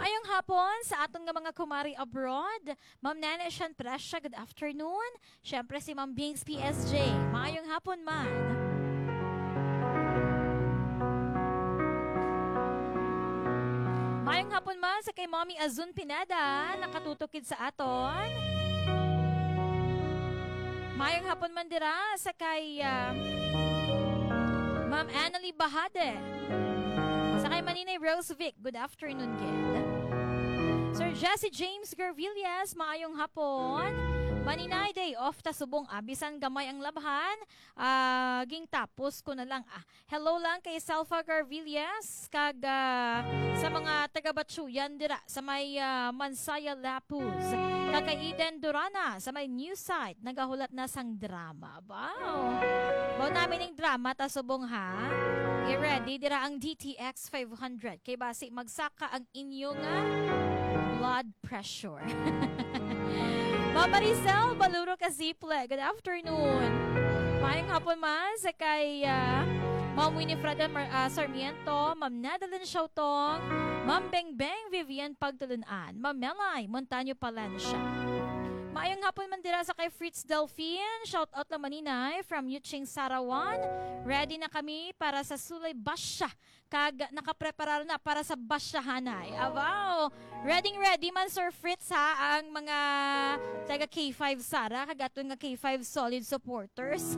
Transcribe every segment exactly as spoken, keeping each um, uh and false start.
Maayong hapon sa atong nga mga kumari abroad. Ma'am Nana Shan Presya, good afternoon. Siyempre si Ma'am Bings P S J. Maayong hapon man. Maayong hapon man sa kay Mommy Azun Pinada, nakatutukid sa aton. Maayong hapon man dira sa kay uh, Ma'am Annalie Bahade. Sa kay Maninay Rosevic, good afternoon, Ged. Sir Jesse James Garvillas, maayong hapon. Maninay day off ta subong abisan gamay ang labhan. Uh, ging tapos ko na lang. Ah, hello lang kay Salva Garvillas kag uh, sa mga taga-Batsuyan dira sa may uh, Mansaya Lapuz. Kag kay Eden Durana sa may news site nagahulat na sang drama. Wow. Bao namin ng drama ta subong ha. I-ready dira ang D T X five hundred kay basi magsaka ang inyo nga blood pressure. Mama Rizal, Baluro Kasiple, good afternoon. Mayang hapon man sa kay uh, Ma'am Winifreda uh, Sarmiento, Ma'am Nadalyn Shautong, Ma'am Bengbeng Vivian Pagtulunan, Ma'am Melay Montaño Palancia. Maayong hapon man dira sa kay Fritz Delphine. Shout out na maninay from Yuching Sarawan. Ready na kami para sa Sulay Basya. Kag nakapreparar na para sa Basyahanay. Abaw! Ready ready man Sir Fritz ha ang mga taga K five Sara. Kagaton nga K five solid supporters.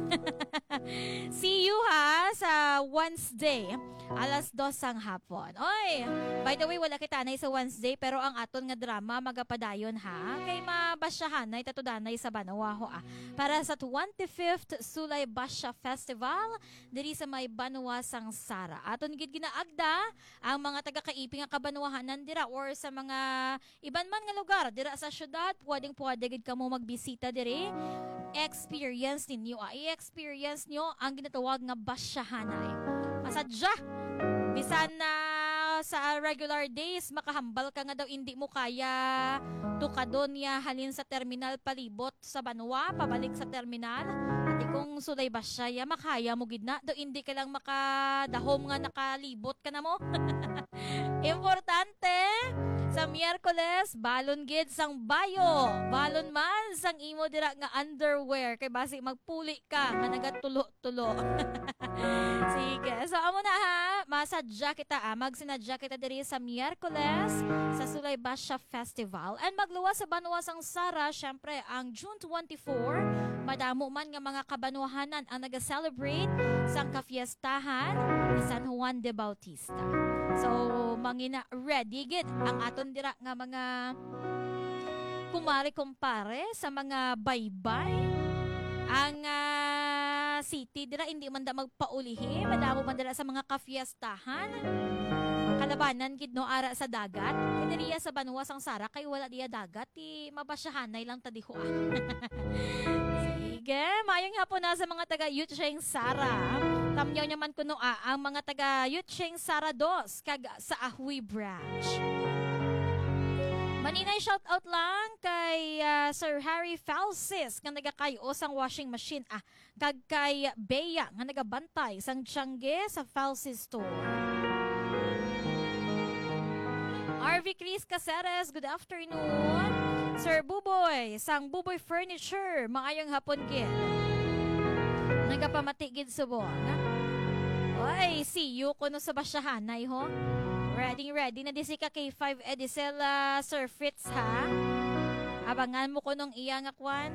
See you ha sa Wednesday. Alas dos ang hapon. Oy! By the way, wala kita anay sa Wednesday pero ang aton nga drama magapadayon ha. Kay mabasyahan nay tatudanay sa Banawaho ah. Para sa twenty-fifth Sulay Basya Festival diri sa may Banawasang Sara. Aton gid ginaagda ang mga taga-kaiping nga kabanwahanan dira or sa mga iban man nga lugar dira sa syudad, pwedeng pwede gid kamo magbisita diri. Experience ninyo, ah, i-experience nyo ang ginatawag nga basyahanay. Masadya bisan na sa regular days makahambal ka nga daw hindi mo kaya tukadon ya halin sa terminal palibot sa Banwa pabalik sa terminal at kung sulay ba siya ya makaya mo gid na daw hindi ka lang makadahom nga nakalibot ka na mo. Importante sa Miyerkules balon gid sang bayo balon man sang imo dira nga underwear kay basi magpuli ka nga nagatulo-tulo. Sige so amo na ha masadya kita ah magsinadya kita diri sa Miyerkules sa Sulay Basya Festival and magluwas sa Banwasang Sara syempre ang June twenty-fourth madamo man nga mga kabanwahanan ang naga-celebrate sang kafiestahan ni San Juan de Bautista. So mangina ready gid ang aton dira nga mga kumare-kumpare sa mga baybay ang uh, city dira hindi man da magpaulihi madamo man dira sa mga kafiestahan kalabanan gid no ara sa dagat diriya sa Banwasang Sara kay wala diya dagat ti mabasyahanay lang ta diho. Sige mayong hapon na sa mga taga Yucheng Sara tamyaw naman kuno ah, ang mga taga Yucheng Sara dos kag sa Ahui branch. Maninay shout out lang kay uh, Sir Harry Falsis nga nagakayo sang washing machine ah kag kay Bea nga nagabantay sang Tiangge sa Falsis store. R V Chris Caceres, good afternoon. Sir Buboy sang Buboy Furniture, maayong hapon gid. Nagapamati gid subong. Oy, see you kuno sa basyahanay ho. Ready, ready na di si ka K five Edicel uh, Sir Fritz ha. Abangan mo ko nung iya nga kwan.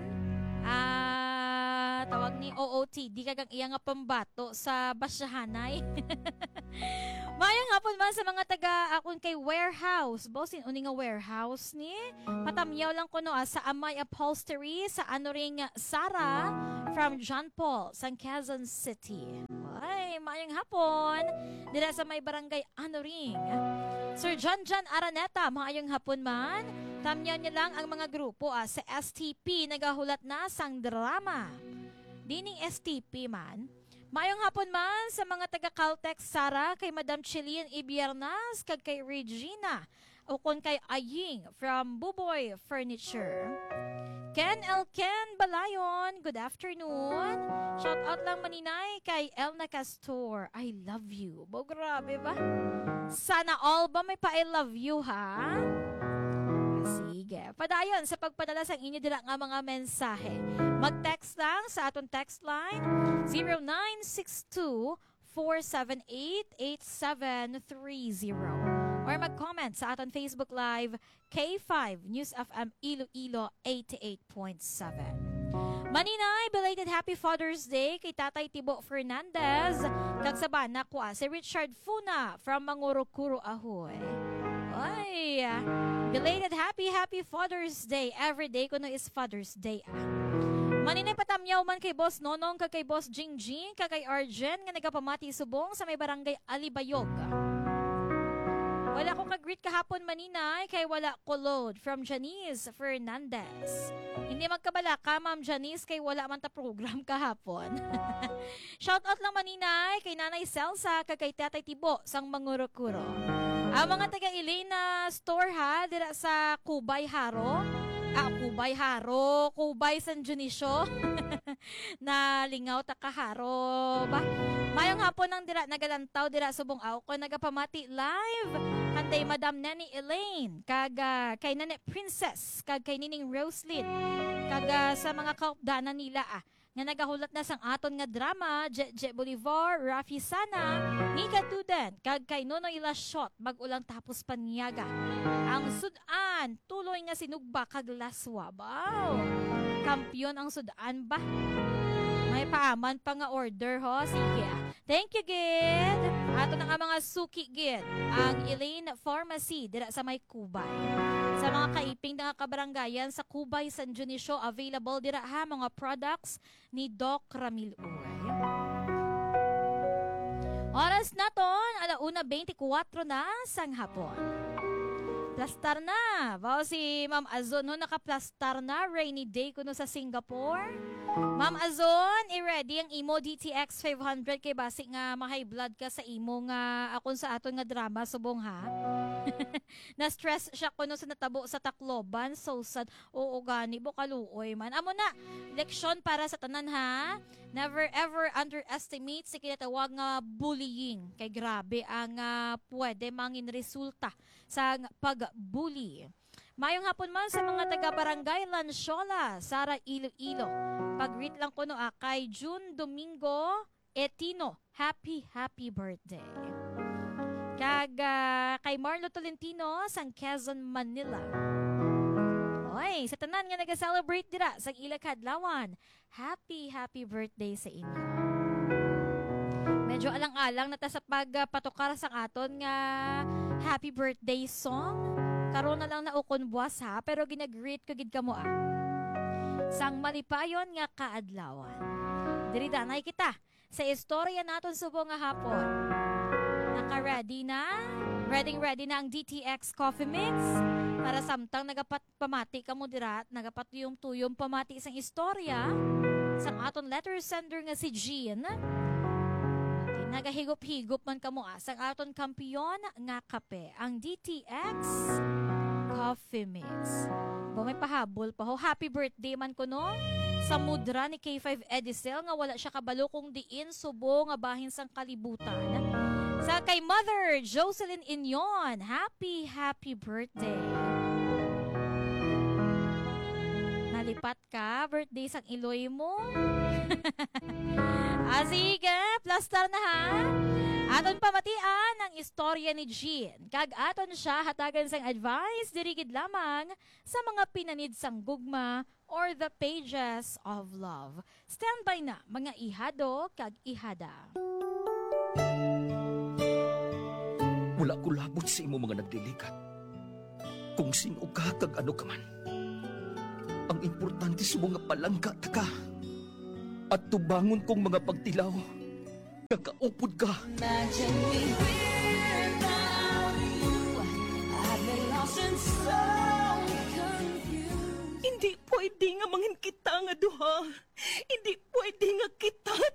Ah, tawag ni O O T. Di kagang iya nga pambato sa basyahanay. Mayang hapon man sa mga taga akon kay warehouse. Bosin uni nga warehouse ni. Patamyaw lang ko no ah, sa Amay Upholstery sa ano ring Sara from John Paul, San Quezon City. Ay, mayang hapon. Dira sa may barangay ano ring. Sir John John Araneta, mayang hapon man. Tamyaw niya lang ang mga grupo ah, sa S T P nagahulat na sang drama. Dining S T P man. Mayong hapon man sa mga taga Caltex Sara kay Madam Chilian Ibiernas kag kay Regina o kon kay Aying from Buboy Furniture. Ken L. Ken Balayon, good afternoon. Shout out lang maninay kay Elna Castor. I love you. Bo, grabe ba? Sana all ba may pa-I love you, ha? Sige. Padayon sa pagpadala sa inyo dila nga mga mensahe. Mag-text lang sa aton text line zero nine six two, four seven eight, eight seven three zero or mag-comment sa aton Facebook Live K five News F M Iloilo eighty-eight point seven. Maninay, belated Happy Father's Day kay Tatay Tibo Fernandez. Kagsaba na kuha si Richard Funa from Mangurukuro, Ahoy. Ay, belated Happy Happy Father's Day. Every day ko no is Father's Day. Ah. Maninay patamyaw man kay Boss Nonong, kag kay Boss Jingjing, kag kay Arjen nga nagapamati subong sa may barangay Alibayog. Wala ko kag-greet kahapon maninay kay wala ko load from Janice Fernandez. Hindi magkabala ka Ma'am Janice kay wala man ta program kahapon. Shout out lang maninay kay Nanay Celsa kag kay Tatay Tibo sang Mangurukuro. Ang mga taga Elena store ha dira sa Kubay Haro. Ah, Kubay Haro, Kubay San Dionisio. Na lingaw ta kaharo ba? Mayong hapon nang dira nagalantaw dira subong aw ko nagapamati live kantay Madam Nani Elaine kag uh, kay Nani Princess kag kay Nining Roslyn kag uh, sa mga kaupdanan nila ah nga nagahulat na sang aton nga drama Jeje Bolivar, Rafi Sana, Nika Tuden kag kay Nonoy Lashot mag-ulang tapos panyaga. Ang sudan tuloy nga sinugba kag laswa. Wow! Kampiyon ang sudan ba? May paaman pa nga order ho. Sige ah. Thank you, Gid. Ato na nga mga suki, Gid. Ang Elaine Pharmacy dira sa may Kubay. Sa mga kaiping na kabaranggayan sa Kubay, San Dionisio, available dira ha mga products ni Doc Ramil Uray. Oras na ton, alauna twenty-four na sang hapon. Plastar na. Wow, si Ma'am Azon no nakaplastar na. Rainy day kuno sa Singapore. Ma'am Azon, i-ready ang imo D T X five hundred kay basi nga ma-high blood ka sa imo nga akon sa aton nga drama subong ha. Na-stress siya kuno sa natabo sa Tacloban. So sad. Oo gani bo kaluoy man. Amo na. Leksyon para sa tanan ha. Never ever underestimate sa kinatawag nga bullying. Kay grabe ang uh, pwede mangin resulta sa pag-bully. Mayong hapon man sa mga taga-barangay Lanshola, Sara Iloilo. Pag-greet lang ko no ah, kay June Domingo Etino. Happy, happy birthday. Kag uh, kay Marlo Tolentino sang Quezon, Manila. Oy, sa tanan nga nag-celebrate dira sa ila kadlawan. Happy, happy birthday sa inyo. Medyo alang-alang na ta sa pagpatukar sang aton nga happy birthday song. Karon na lang na ukon buwas ha, pero ginag-greet ko gid kamo ah. Sang malipayon nga kaadlawan. Diri danay kita sa istorya naton subong nga hapon. Naka-ready na? Ready ready na ang D T X Coffee Mix para samtang nagapat pamati kamo dira, nagapat yung tuyom pamati sang istorya sang aton letter sender nga si Jean. Nagahigop-higop man kamo ah, sang aton kampiyon nga kape, ang D T X Coffee Mix. Ba may pahabol pa ho. Happy birthday man ko no sa mudra ni K five Edicel nga wala siya kabalo kung diin subo nga bahin sang kalibutan. Sa kay Mother Jocelyn Inyon, happy happy birthday. Nalipat ka, birthday sang iloy mo. Ah, sige, plastar na ha. Aton pamatian ang istorya ni Jean. Kag aton siya hatagan sang advice dirigid lamang sa mga pinanid sang gugma or the pages of love. Standby na mga ihado kag ihada. Wala ko labot sa imo mga nagdilikat. Kung sino ka kag ano ka man. Ang importante sa mga palangga ta ka. At tubangon kong mga pagtilaw. Kakaupod ka. Imagine me without you. I've been lost and so confused. Hindi pwede nga mangin kita nga duha. Hindi pwede nga